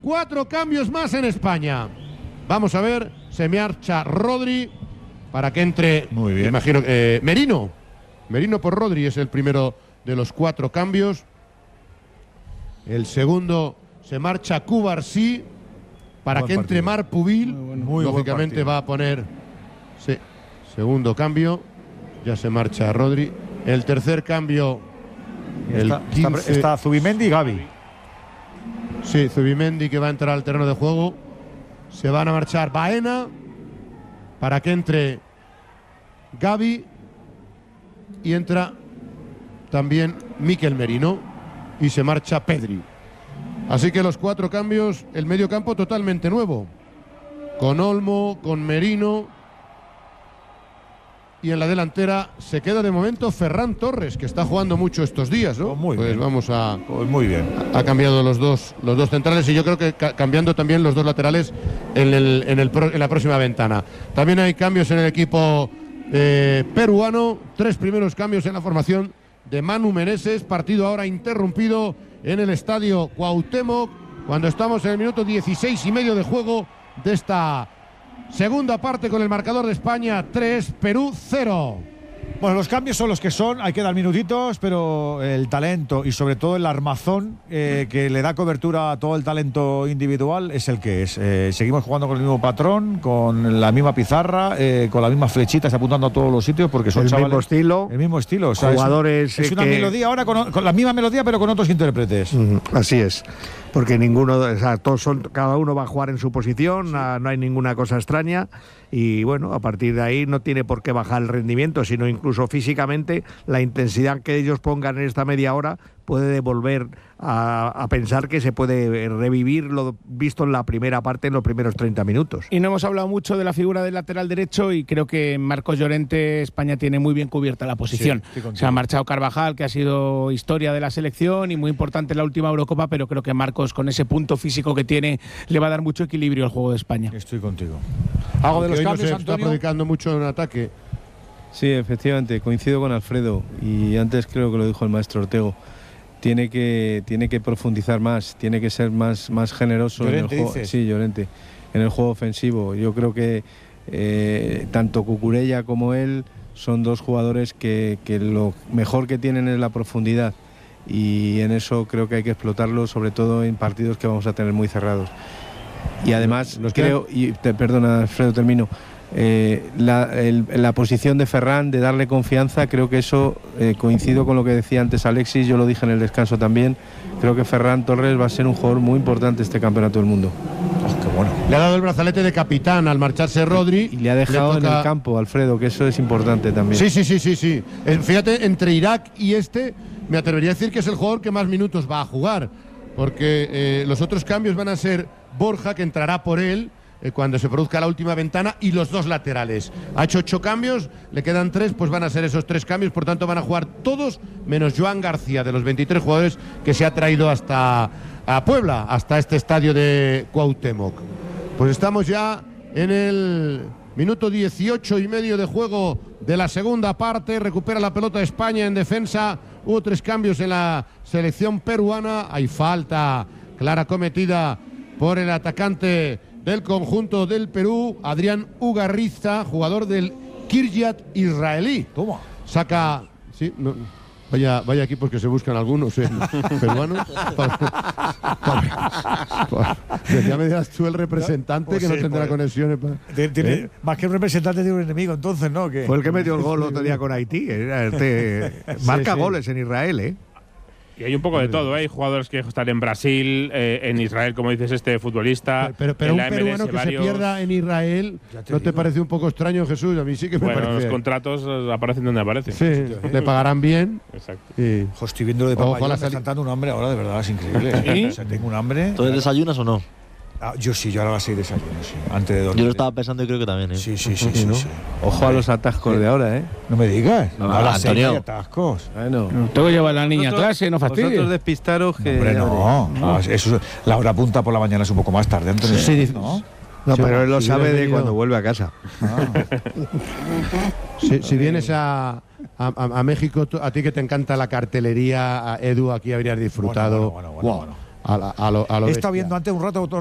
4 cambios más en España. Vamos a ver, se marcha Rodri para que entre, muy bien, imagino, Merino por Rodri es el primero de los 4 cambios. El segundo se marcha Cubarsí para que entre Marpubil. Lógicamente va a poner segundo cambio. Ya se marcha Rodri. El tercer cambio, está Zubimendi y Gavi. Sí, Zubimendi, que va a entrar al terreno de juego. Se van a marchar Baena para que entre Gavi y entra también Mikel Merino y se marcha Pedri. Así que los 4 cambios, el medio campo totalmente nuevo, con Olmo, con Merino, y en la delantera se queda de momento Ferran Torres, que está jugando mucho estos días, ¿no? Muy bien. Vamos a… muy bien. Ha cambiado los dos centrales y yo creo que cambiando también los 2 laterales en la próxima ventana. También hay cambios en el equipo peruano. 3 primeros cambios en la formación de Manu Meneses. Partido ahora interrumpido en el estadio Cuauhtémoc, cuando estamos en el minuto 16,5 de juego de esta segunda parte, con el marcador de España 3, Perú 0. Bueno, los cambios son los que son, hay que dar minutitos, pero el talento y sobre todo el armazón que le da cobertura a todo el talento individual es el que es. Seguimos jugando con el mismo patrón, con la misma pizarra, con las mismas flechitas apuntando a todos los sitios, porque son chavales, el mismo estilo, o sea, jugadores es una melodía ahora con la misma melodía, pero con otros intérpretes. Así es. Porque ninguno, o sea, cada uno va a jugar en su posición, no hay ninguna cosa extraña, y bueno, a partir de ahí no tiene por qué bajar el rendimiento, sino incluso físicamente la intensidad que ellos pongan en esta media hora puede devolver a pensar que se puede revivir lo visto en la primera parte, en los primeros 30 minutos. Y no hemos hablado mucho de la figura del lateral derecho, y creo que en Marcos Llorente España tiene muy bien cubierta la posición. Se ha marchado Carvajal, que ha sido historia de la selección y muy importante en la última Eurocopa, pero creo que Marcos, con ese punto físico que tiene, le va a dar mucho equilibrio al juego de España. Estoy contigo. Algo de los cambios, Antonio. Está predicando mucho en ataque. Sí, efectivamente, coincido con Alfredo, y antes creo que lo dijo el maestro Ortego. Tiene que profundizar más, tiene que ser más generoso. Llorente, en el juego. dices. Sí, Llorente, en el juego ofensivo. Yo creo que tanto Cucurella como él son 2 jugadores que lo mejor que tienen es la profundidad, y en eso creo que hay que explotarlo, sobre todo en partidos que vamos a tener muy cerrados. Y además creo, perdona Alfredo, termino. La posición de Ferran, de darle confianza, creo que eso coincido con lo que decía antes Alexis, yo lo dije en el descanso también. Creo que Ferran Torres va a ser un jugador muy importante este campeonato del mundo. Qué bueno. Le ha dado el brazalete de capitán al marcharse Rodri. Y le ha dejado en el campo, Alfredo, que eso es importante también. Sí. Fíjate, entre Irak y me atrevería a decir que es el jugador que más minutos va a jugar, porque los otros cambios van a ser Borja, que entrará por él cuando se produzca la última ventana, y los 2 laterales. Ha hecho 8 cambios, le quedan 3, pues van a ser esos 3 cambios, por tanto van a jugar todos menos Joan García, de los 23 jugadores que se ha traído hasta a Puebla, hasta este estadio de Cuauhtémoc. Pues estamos ya en el minuto 18,5 de juego de la segunda parte. Recupera la pelota España en defensa. Hubo 3 cambios en la selección peruana. Hay falta clara cometida por el atacante del conjunto del Perú, Adrián Ugarriza, jugador del Kiryat israelí. Toma. Saca… Sí, no, vaya equipos que se buscan algunos peruanos. Ya me dirás tú el representante, que no tendrá conexiones. Más que un representante de un enemigo, entonces, ¿no? Fue el que metió el gol otro día con Haití. Marca goles en Israel, ¿eh? Y hay un poco de todo, ¿eh? Hay jugadores que están en Brasil, en Israel, como dices, este futbolista. Pero un peruano que se pierda en Israel, ¿no te parece un poco extraño, Jesús? A mí sí que me parece. Los contratos aparecen donde aparecen. Sí, le pagarán bien. Exacto. Estoy viendo lo de Papá, me está dando un hambre ahora, de verdad, es increíble. ¿Sí? O sea, tengo un hambre. ¿Tú desayunas o no? Yo sí, yo ahora a las 6 desayuno, sí. Antes de dormir. Yo lo estaba pensando y creo que también, ¿eh? Sí. Ojo a los atascos de ahora, ¿eh? No me digas. No, a las 6 Antonio. hay atascos. Bueno. Tengo que llevar a la niña a clase, no fastidies. Vosotros despistaros que… Hombre, no. Eso, la hora punta por la mañana es un poco más tarde, Antonio. Sí, ¿no? No, pero él lo sabe de cuando vuelve a casa. Si vienes a México, a ti que te encanta la cartelería, Edu, aquí habrías disfrutado. Bueno. a lo He estado bestia. viendo antes un rato